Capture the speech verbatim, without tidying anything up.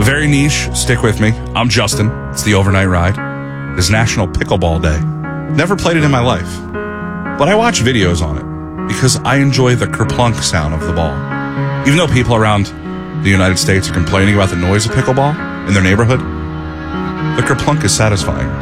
Very niche, stick with me. I'm Justin. It's the Overnight Ride. It is National Pickleball Day. Never played it in my life, but I watch videos on it because I enjoy the kerplunk sound of the ball. Even though people around the United States are complaining about the noise of pickleball in their neighborhood, the kerplunk is satisfying.